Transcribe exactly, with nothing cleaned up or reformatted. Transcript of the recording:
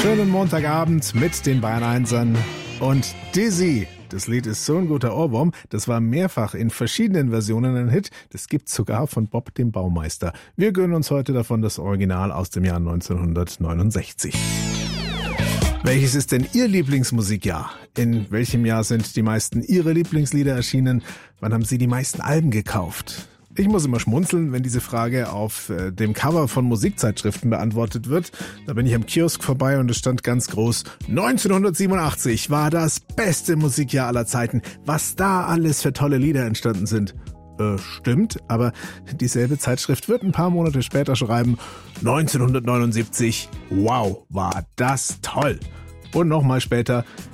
Schönen Montagabend mit den Bayern Einsern und Dizzy. Das Lied ist so ein guter Ohrwurm. Das war mehrfach in verschiedenen Versionen ein Hit. Das gibt's sogar von Bob dem Baumeister. Wir gönnen uns heute davon das Original aus dem Jahr neunzehnhundertneunundsechzig. Welches ist denn Ihr Lieblingsmusikjahr? In welchem Jahr sind die meisten Ihrer Lieblingslieder erschienen? Wann haben Sie die meisten Alben gekauft? Ich muss immer schmunzeln, wenn diese Frage auf äh, dem Cover von Musikzeitschriften beantwortet wird. Da bin ich am Kiosk vorbei und es stand ganz groß: neunzehnhundertsiebenundachtzig war das beste Musikjahr aller Zeiten. Was da alles für tolle Lieder entstanden sind. Äh, stimmt, aber dieselbe Zeitschrift wird ein paar Monate später schreiben: neunzehnhundertneunundsiebzig, wow, war das toll. Und nochmal später: